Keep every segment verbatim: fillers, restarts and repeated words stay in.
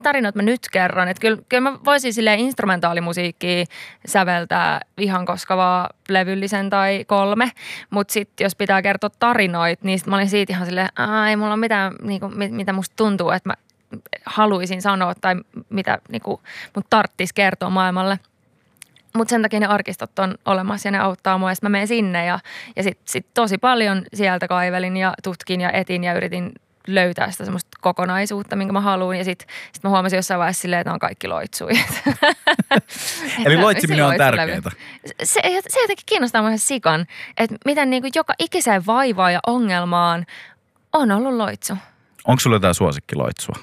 tarinat mä nyt kerron. Että kyllä, kyllä mä voisin silleen instrumentaalimusiikkia säveltää ihan koska vaan levyllisen tai kolme. Mutta sitten jos pitää kertoa tarinoita, niin sit mä olin siitä ihan silleen, että ei mulla ole mitään, niinku, mitä musta tuntuu, että mä haluaisin sanoa tai mitä niinku, mut tarttis kertoa maailmalle. Mutta sen takia ne arkistot on olemassa ja ne auttaa mua. Ja sitten mä menen sinne ja, ja sitten sit tosi paljon sieltä kaivelin ja tutkin ja etin ja yritin löytää sitä semmoista kokonaisuutta, minkä mä haluan. Ja sitten sit mä huomasin jossain vaiheessa silleen, että ne on kaikki loitsuja. Eli loitsiminen on tärkeää. Se, se jotenkin kiinnostaa mua sikan, että miten niinku joka ikiseen vaivaan ja ongelmaan on ollut loitsu. Onko sulla jotain suosikkiloitsua?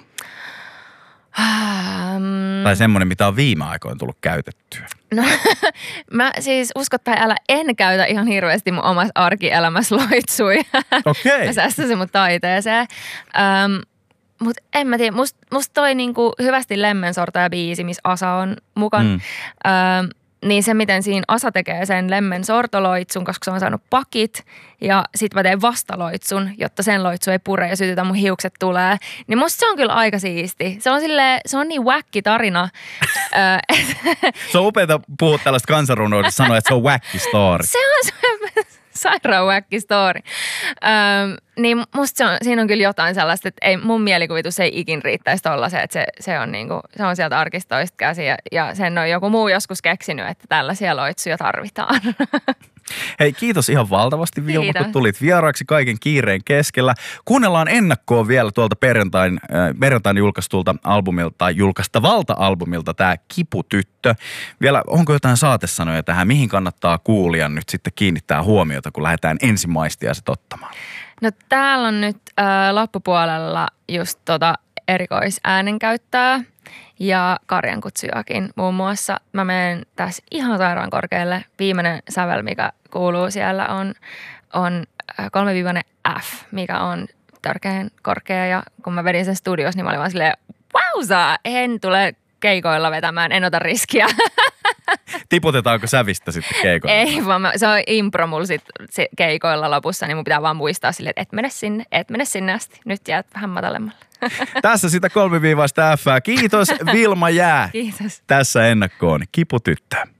Um, tai semmoinen, mitä on viime aikoina tullut käytettyä? No, mä siis uskon tai älä en käytä ihan hirveästi mun omassa arkielämässä loitsui. Okei. Okay. Mä säästäisin mun taiteeseen. Um, Mutta en mä tiedä, musta must toi niinku hyvästi Lemmensortoja biisi, missä Asa on mukaan. Mm. Um, niin se, miten siinä Asa tekee sen lemmensortoloitsun, koska se on saanut pakit ja sit mä teen vastaloitsun, jotta sen loitsu ei pure ja sytytä mun hiukset tulee. Niin musta se on kyllä aika siisti. Se on silleen, se on niin wacky tarina. Se on upeata puhua tällaista kansanrunoudesta, sanoa, että se on wacky story. Se on se sairaan wacky story. Öm, niin musta se on, siinä on kyllä jotain sellaista, että ei, mun mielikuvitus ei ikin riittäisi tollaiseen, että se, se, on niinku, se on sieltä arkistoista käsi ja, ja sen on joku muu joskus keksinyt, että tällaisia loitsuja tarvitaan. Hei, kiitos ihan valtavasti Vilma, kiitos. Kun tulit vieraaksi kaiken kiireen keskellä. Kuunnellaan ennakkoon vielä tuolta perjantain, äh, perjantain julkaistulta albumilta tai julkaistavalta albumilta tämä Kiputyttö. Vielä onko jotain saatesanoja tähän, mihin kannattaa kuulijan nyt sitten kiinnittää huomiota, kun lähdetään ensimaistiaiset ottamaan? No täällä on nyt äh, loppupuolella just tota erikoisäänenkäyttöä ja karjankutsujakin muun muassa. Mä menen tässä ihan sairaan korkealle. Viimeinen sävel, mikä kuuluu siellä on, on kolmeviivainen F, mikä on törkeän korkea. Ja kun mä vedin sen studiossa, niin mä olin vaan silleen, wauza, en tule keikoilla vetämään, en ota riskiä. Tiputetaanko sävistä sitten keikoilla? Ei, vaan mä, se on impro mulla sit, sit keikoilla lopussa, niin mun pitää vaan muistaa silleen, että et mene sinne, et mene sinne asti. Nyt jäät vähän matalemmalle. Tässä sitä kolmiviivaista F:ää. Kiitos Vilma Jää. Kiitos. Tässä ennakkoon Kiputyttö.